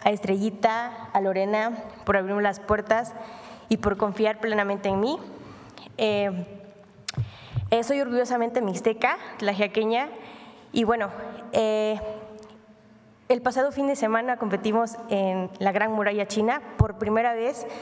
a Estrellita, a Lorena, por abrirme las puertas y por confiar plenamente en mí. Soy orgullosamente mixteca, tlaxiaqueña, y bueno, el pasado fin de semana competimos en la Gran Muralla China por primera vez.